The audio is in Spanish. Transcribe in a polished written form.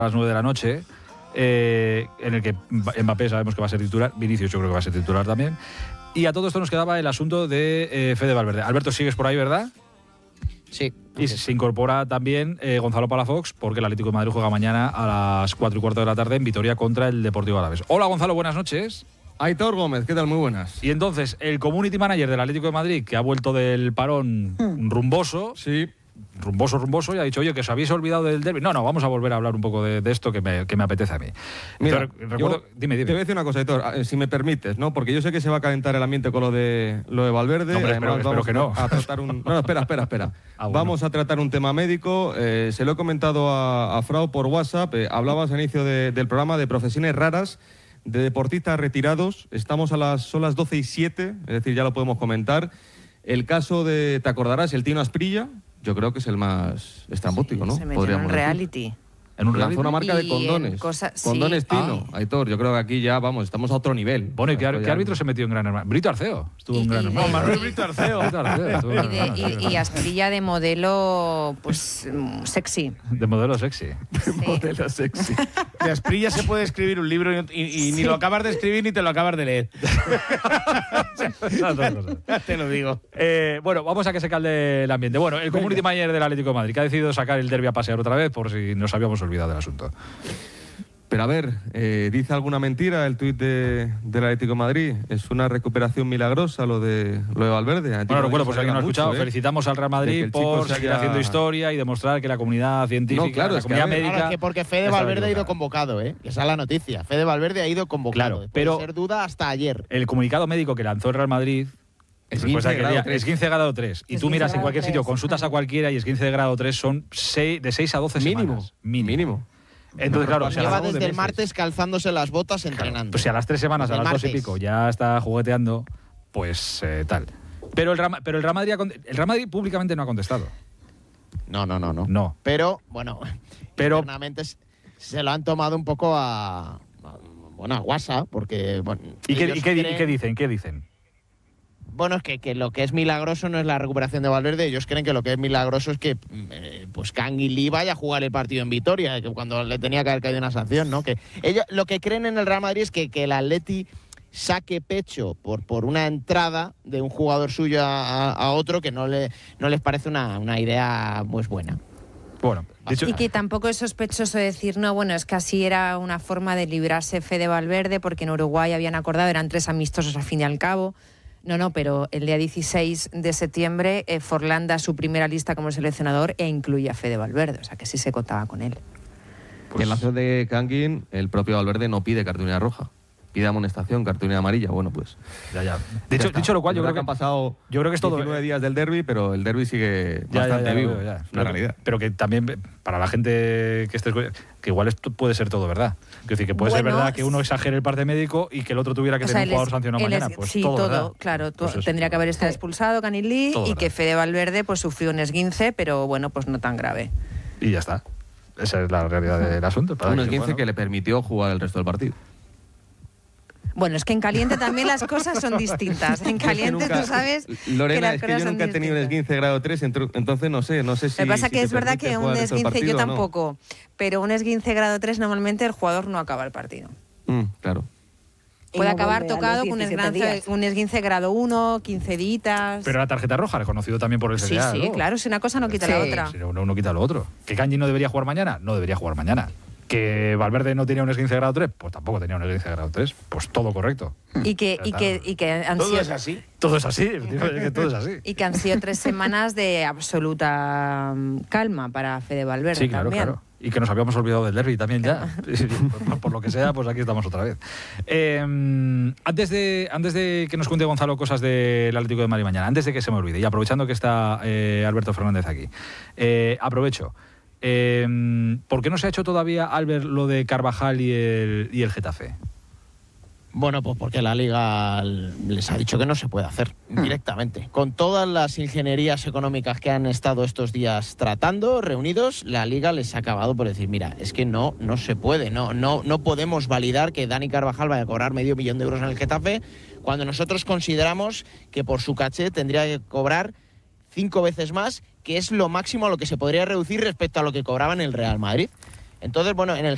a las 9 de la noche, en el que Mbappé sabemos que va a ser titular, Vinicius yo creo que va a ser titular también, y a todo esto nos quedaba el asunto de Fede Valverde. Alberto, sigues por ahí, ¿verdad? Sí. Y se incorpora también Gonzalo Palafox, porque el Atlético de Madrid juega mañana a las 4:15 de la tarde en Vitoria contra el Deportivo Alavés. Hola Gonzalo, buenas noches. Aitor Gómez, ¿qué tal? Muy buenas. Y entonces, el community manager del Atlético de Madrid, que ha vuelto del parón rumboso, Sí. rumboso, y ha dicho, oye, que os habéis olvidado del derbi. No, vamos a volver a hablar un poco de esto que me apetece a mí. Mira, Entonces, recuerdo, dime. Te voy a decir una cosa, Aitor, si me permites, ¿no? Porque yo sé que se va a calentar el ambiente con lo de Valverde. No, hombre, Además, espero que no. a tratar un... No, espera. Bueno. Vamos a tratar un tema médico. Se lo he comentado a Frau por WhatsApp. Hablabas al inicio del programa de profesiones raras, de deportistas retirados. Son las 12:07, es decir, ya lo podemos comentar. El caso de, ¿te acordarás? El Tino Asprilla, yo creo que es el más estrambótico, ¿no? Se metió en un decir. reality. En un Lanzó reality. una marca de Y condones. Condones sí. Tino, Aitor. Yo creo que aquí ya, estamos a otro nivel. Bueno, ¿y qué árbitro se metió en Gran Hermano? Brito Arceo estuvo en Gran Hermano. Manuel Brito Arceo. estuvo en Gran Hermano, Y Asprilla de modelo, pues, sexy. de modelo sexy. Modelo sexy. De Asprilla se puede escribir un libro y ni lo acabas de escribir ni te lo acabas de leer. Te lo digo. Bueno, vamos a que se calde el ambiente. Bueno, el community manager del Atlético de Madrid, que ha decidido sacar el derbi a pasear otra vez, por si nos habíamos olvidado del asunto. Pero a ver, ¿dice alguna mentira el tuit del Atlético de Madrid? ¿Es una recuperación milagrosa lo de Valverde? Bueno, recuerdo, pues si alguien no ha escuchado, mucho, felicitamos al Real De que Madrid el chico por se seguir haya- haciendo historia y demostrar que la comunidad científica, No, claro, la es que, comunidad a ver, médica... Claro, es que porque Fede estaba Valverde ha ido equivocada. convocado, ¿eh? Esa es la noticia. Fede Valverde ha ido convocado. Claro, Puede pero- ser duda hasta ayer. El comunicado médico que lanzó el Real Madrid... después de aquel día, es 15 de grado 3. Y tú Esguince miras de en grado cualquier 3, sitio, consultas a cualquiera y esguince de grado 3 son de 6 a 12 semanas. Mínimo. Entonces, claro, o sea, Lleva algo de desde el meses. martes calzándose las botas entrenando. pues si a las 3 semanas, a Desde las 2 y martes. pico, ya está jugueteando, pues tal. Pero el Real Madrid públicamente no ha contestado. No. No. Pero, bueno, Pero- internamente se lo han tomado un poco a WhatsApp, porque, bueno... ¿Y ellos qué creen- dicen? ¿Qué dicen? Bueno, es que lo que es milagroso no es la recuperación de Valverde. Ellos creen que lo que es milagroso es que pues Kang y Lee vaya a jugar el partido en Vitoria, que cuando le tenía que haber caído una sanción, ¿no? Que ellos lo que creen en el Real Madrid es que el Atleti saque pecho por una entrada de un jugador suyo a otro que no les parece una idea pues buena. Bueno, dicho, Y que tampoco es sospechoso decir, no, bueno, es que así era una forma de librarse Fede Valverde, porque en Uruguay habían acordado, eran 3 amistosos al fin y al cabo. No, pero el día 16 de septiembre Forlán da su primera lista como seleccionador e incluye a Fede Valverde, o sea que sí se contaba con él. Y en la ciudad de Kangin, el propio Valverde no pide cartulina roja. Pide amonestación, cartulina amarilla. Bueno, pues... ya. ya está. Dicho lo cual, yo Es creo verdad que han pasado yo creo que es todo. 19 días del derbi, pero el derbi sigue Ya, bastante vivo. lo veo, ya. Es una Pero- realidad. Pero que también, para la gente que esté... Que igual esto puede ser todo verdad. Es decir, que puede ser Bueno, verdad que uno exagere el parte médico y que el otro tuviera que O tener sea, un jugador sancionado mañana. Pues sí, todo, ¿verdad? claro. Pues eso. Tendría que haber estado expulsado Canilí Todo y que verdad. Fede Valverde pues sufrió un esguince, pero bueno, pues no tan grave. Y ya está. Esa es la realidad del asunto. Para Un que, esguince bueno, que le permitió jugar el resto del partido. Bueno, es que en caliente también las cosas son distintas. En caliente tú sabes Lorena, que las es que cosas yo son nunca he tenido un distintas. esguince grado 3, entonces no sé si... Lo que pasa si que te es verdad permite que jugar un el resto del esguince partido yo o no. tampoco, pero un esguince grado 3 normalmente el jugador no acaba el partido. Claro. Puede no acabar vuelve a tocado los con 17 días. un esguince grado 1, 15 días. Pero la tarjeta roja, reconocido también por el Sí, CDA, sí, ¿no? claro, si una cosa no quita la Sí. otra. Si uno quita lo otro. ¿Que Kanji no debería jugar mañana? No debería jugar mañana. ¿Que Valverde no tenía un esguince grado 3? Pues tampoco tenía un esguince grado 3. Pues todo correcto. Y que han Todo sido es así. Todo es así, tío, es que todo es así. y que han sido 3 semanas de absoluta calma para Fede Valverde Sí, claro, también. claro. Y que nos habíamos olvidado del derbi también ya. Por lo que sea, pues aquí estamos otra vez. Antes de que nos cuente Gonzalo cosas del Atlético de Madrid mañana, antes de que se me olvide, y aprovechando que está Alberto Fernández aquí, aprovecho. ¿Por qué no se ha hecho todavía, Albert, lo de Carvajal y el Getafe? Bueno, pues porque la Liga les ha dicho que no se puede hacer directamente. Con todas las ingenierías económicas que han estado estos días tratando, reunidos, la Liga les ha acabado por decir, mira, es que no se puede, no podemos validar que Dani Carvajal vaya a cobrar $500.000 de euros en el Getafe, cuando nosotros consideramos que por su caché tendría que cobrar 5 veces más, que es lo máximo a lo que se podría reducir respecto a lo que cobraba en el Real Madrid. Entonces, bueno, en el